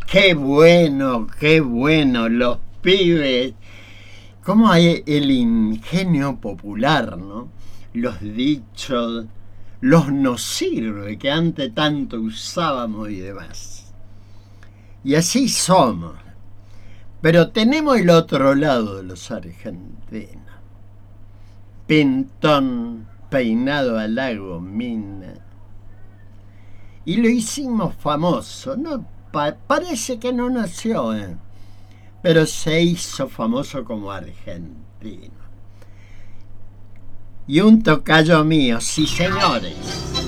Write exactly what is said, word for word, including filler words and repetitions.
Qué bueno, qué bueno, los pibes. Cómo hay el ingenio popular, ¿no? Los dichos, los nos sirve que antes tanto usábamos y demás. Y así somos. Pero tenemos el otro lado de los argentinos. Pintón, peinado a la gomina. Y lo hicimos famoso, ¿no? Pa- parece que no nació, ¿eh? Pero se hizo famoso como argentino. Y un tocayo mío, sí señores.